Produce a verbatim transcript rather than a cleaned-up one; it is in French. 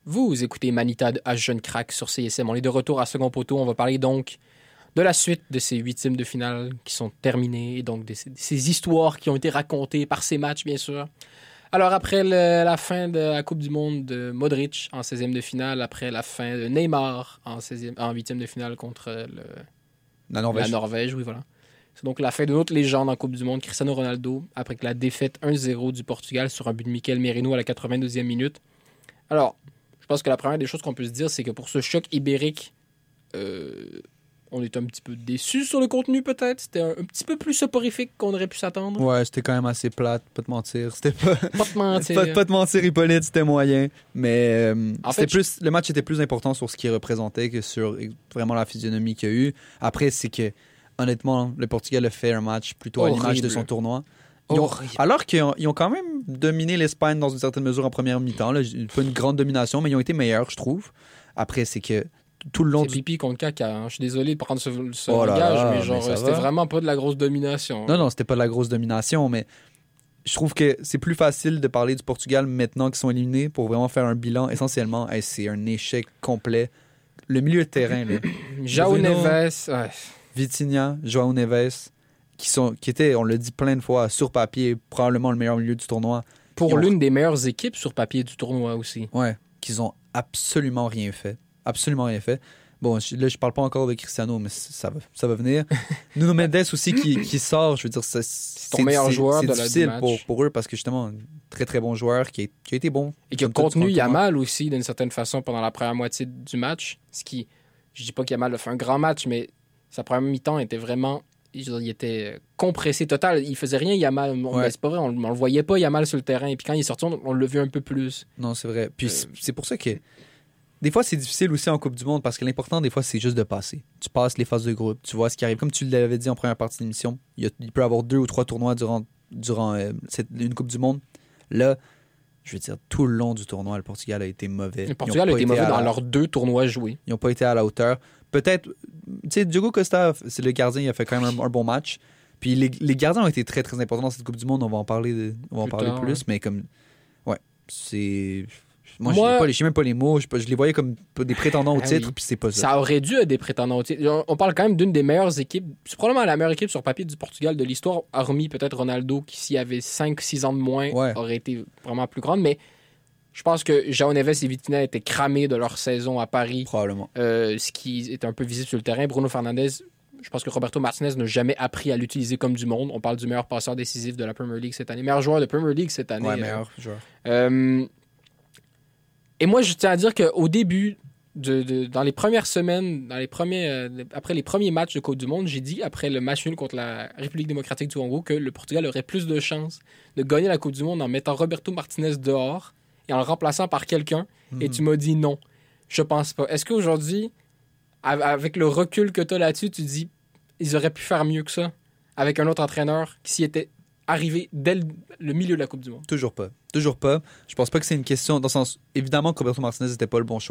Vous écoutez Manita de H Jeune Crack sur C S M. On est de retour à Second Poteau. On va parler donc de la suite de ces huitièmes de finale qui sont terminés, et donc de ces, de ces histoires qui ont été racontées par ces matchs, bien sûr. Alors, après le, la fin de la Coupe du Monde de Modric en seizième de finale, après la fin de Neymar en, seizième, en huitième de finale contre le, la Norvège. La Norvège, oui, voilà. C'est donc la fin de notre légende en Coupe du Monde, Cristiano Ronaldo, après que la défaite un zéro du Portugal sur un but de Mikel Merino à la quatre-vingt-deuxième minute. Alors, je pense que la première des choses qu'on peut se dire, c'est que pour ce choc ibérique, euh, on est un petit peu déçus sur le contenu, peut-être. C'était un, un petit peu plus soporifique qu'on aurait pu s'attendre. Ouais, c'était quand même assez plate, pas te mentir. C'était pas... Pas te mentir. pas, pas te mentir, Hippolyte, c'était moyen. Mais euh, En c'était fait, plus, le match était plus important sur ce qu'il représentait que sur vraiment la physionomie qu'il y a eu. Après, c'est que, honnêtement, le Portugal a fait un match plutôt Horrible. à l'image de son tournoi. Ils ont, alors qu'ils ont, ils ont quand même dominé l'Espagne dans une certaine mesure en première mi-temps. Là. Pas une grande domination, mais ils ont été meilleurs, je trouve. Après, c'est que tout le long c'est du... pipi contre caca. Hein. Je suis désolé de prendre ce, ce Oh là langage, là, mais mais genre, ça c'était va. vraiment pas de la grosse domination. Non, non, c'était pas de la grosse domination, mais je trouve que c'est plus facile de parler du Portugal maintenant qu'ils sont éliminés pour vraiment faire un bilan. Essentiellement, hey, c'est un échec complet. Le milieu de terrain, là. João Bruno, Neves, ouais. Vitinha, João Neves, qui, sont, qui étaient, on l'a dit plein de fois, sur papier, probablement le meilleur milieu du tournoi. Pour Ils ont- l'une des meilleures équipes sur papier du tournoi aussi. Ouais, qu'ils ont absolument rien fait. Absolument rien fait. Bon, je- là, je parle pas encore de Cristiano, mais c- ça va, ça va venir. Nuno Mendes aussi qui, qui sort, je veux dire, c'est, c'est ton meilleur joueur c'est de la- du difficile match. pour, pour eux parce que justement, un très très bon joueur qui a, qui a été bon. Et qui a Comme tout contenu le tournoi. Yamal aussi, d'une certaine façon, pendant la première moitié du match. Ce qui, je dis pas qu'Yamal a fait un grand match, mais sa première mi-temps était vraiment... je veux dire, il était compressé total. Il faisait rien, Yamal. On, Ouais. ben, c'est pas vrai, on, on le voyait pas, Yamal, sur le terrain. Et puis quand il est sorti, on, on l'a vu un peu plus. Non, c'est vrai. Puis Euh, c'est- c'est pour ça que des fois, c'est difficile aussi en Coupe du Monde parce que l'important, des fois, c'est juste de passer. Tu passes les phases de groupe, tu vois ce qui arrive. Comme tu l'avais dit en première partie de l'émission, il, y a- il peut y avoir deux ou trois tournois durant, durant euh, cette- une Coupe du Monde. Là, je veux dire, tout le long du tournoi, le Portugal a été mauvais. Le Portugal a été mauvais dans leurs deux tournois joués. Ils n'ont pas été à la hauteur. Peut-être, tu sais, Diogo Costa, c'est le gardien, il a fait quand même un, un bon match. Puis les, les gardiens ont été très, très importants dans cette Coupe du Monde. On va en parler, de- on va en Plus parler tard, plus. ouais. Mais comme, ouais, c'est... Moi, Moi- je n'ai pas, les- j'ai même pas les mots. Je, je les voyais comme des prétendants au Ah titre, oui. puis c'est pas ça. Ça aurait dû être des prétendants au titre. On- On parle quand même d'une des meilleures équipes. C'est probablement la meilleure équipe sur papier du Portugal de l'histoire, hormis peut-être Ronaldo, qui s'il avait cinq six ans de moins, Ouais. aurait été vraiment plus grande. Mais je pense que João Neves et Vitinha étaient cramés de leur saison à Paris, Probablement. euh, ce qui est un peu visible sur le terrain. Bruno Fernandes, je pense que Roberto Martinez n'a jamais appris à l'utiliser comme du monde. On parle du meilleur passeur décisif de la Premier League cette année, meilleur joueur de Premier League cette année. Ouais, euh, meilleur joueur. euh, et moi, je tiens à dire qu'au début, de, de- dans les premières semaines, dans les premiers, euh, après les premiers matchs de Coupe du Monde, j'ai dit, après le match nul contre la République démocratique du Congo, que le Portugal aurait plus de chances de gagner la Coupe du Monde en mettant Roberto Martinez dehors et en le remplaçant par quelqu'un. Et tu m'as dit non. Je pense pas. Est-ce qu'aujourd'hui, av- avec le recul que tu as là-dessus, tu dis ils auraient pu faire mieux que ça avec un autre entraîneur qui s'y était arrivé dès le, le milieu de la Coupe du Monde? Toujours pas. Toujours pas. Je pense pas que c'est une question. Dans le sens, évidemment que Roberto Martinez n'était pas le bon choix.